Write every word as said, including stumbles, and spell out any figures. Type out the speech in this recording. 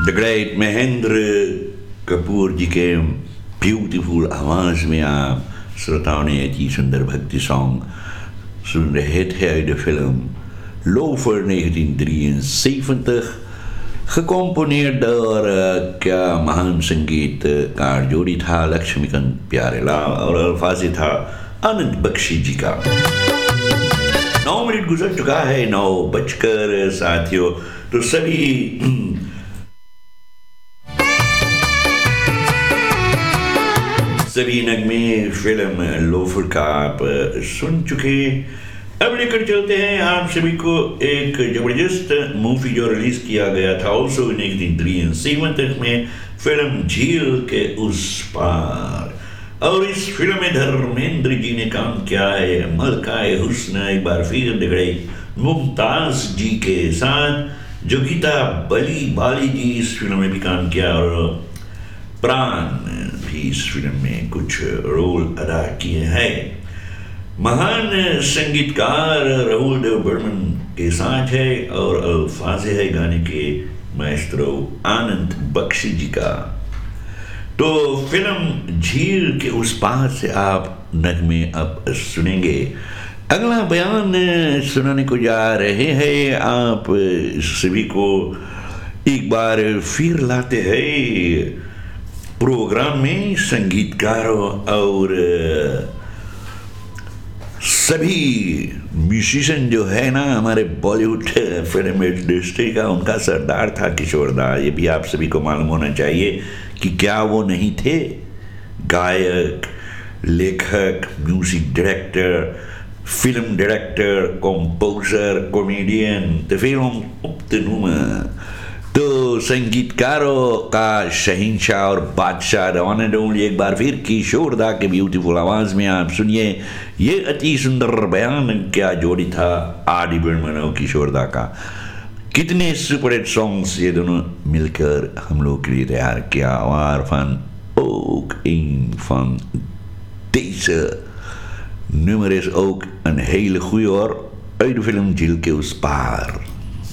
The great Mahendra Kapoor जी के beautiful आवाज़ में आप श्रोताओं ने अति सुंदर भक्ति सॉन्ग सुन रहे थे uit de film Lover negentien drieënzeventig, gecomponeerd door uh, क्या महान संगीतकार जोड़ी था लक्ष्मीकांत प्यारेलाल और अल्फाज़ था आनंद बख्शी जी का। नौ मिनट गुजर चुका है, नौ बजकर साथियों, तो सभी सभी नगमे फिल्म लोफर का आप सुन चुके। अब लेकर चलते हैं आप सभी को एक जबरदस्त मूवी जो रिलीज किया गया था ऑल्सो नाइनटीन सेवेंटी में, फिल्म झील के उस पार। और इस फिल्म में धर्मेंद्र जी ने काम किया है मलकाए हुस्न एक बार फिर दिखड़े मुमताज जी के साथ, जो गीता बली बाली जी इस फिल्म में भी काम किया और प्राण भी इस फिल्म में कुछ रोल अदा किए हैं। महान संगीतकार राहुल देव बर्मन के साथ है और अल्फाज़ है गाने के माएस्ट्रो आनंद बख्शी जी का। तो फिल्म झील के उस पार से आप नगमे अब सुनेंगे। अगला बयान सुनाने को जा रहे हैं आप सभी को एक बार फिर लाते हैं प्रोग्राम में संगीतकारों और सभी म्यूजिशियन जो है ना हमारे बॉलीवुड फिल्म इंडस्ट्री का, उनका सरदार था किशोर दा। ये भी आप सभी को मालूम होना चाहिए कि क्या वो नहीं थे गायक, लेखक, music director, film director, composer, comedian, तो फिल्म उपतनुमा, तो संगीतकारों का शहंशाह और बादशाह वन एंड ओनली एक बार फिर किशोर दा के ब्यूटीफुल आवाज़ में आप सुनिए ये अति सुंदर बयान। क्या जोड़ी था आर डी बर्मन और किशोर दा का, कितने सुपरहिट सॉन्ग्स ये दोनों मिलकर हम लोग के लिए तैयार किया। Waarvan ook een van deze nummer is ook een hele goeie hoor, uit de film Ziel ke us paar.